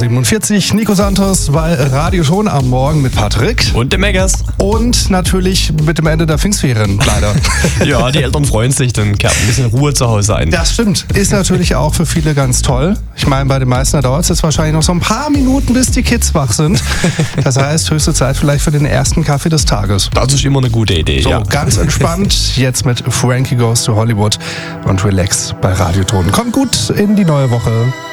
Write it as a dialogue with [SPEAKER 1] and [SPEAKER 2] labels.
[SPEAKER 1] 47, Nico Santos bei Radio Schon am Morgen mit Patrick.
[SPEAKER 2] Und dem Megas.
[SPEAKER 1] Und natürlich mit dem Ende der Pfingstferien, leider.
[SPEAKER 2] Ja, die Eltern freuen sich, dann kehrt ein bisschen Ruhe zu Hause ein.
[SPEAKER 1] Das stimmt. Ist natürlich auch für viele ganz toll. Ich meine, bei den meisten dauert es jetzt wahrscheinlich noch so ein paar Minuten, bis die Kids wach sind. Das heißt, höchste Zeit vielleicht für den ersten Kaffee des Tages.
[SPEAKER 2] Das ist immer eine gute Idee,
[SPEAKER 1] So,
[SPEAKER 2] ja.
[SPEAKER 1] ganz entspannt, jetzt mit Frankie Goes to Hollywood und Relax bei Radioton. Kommt gut in die neue Woche.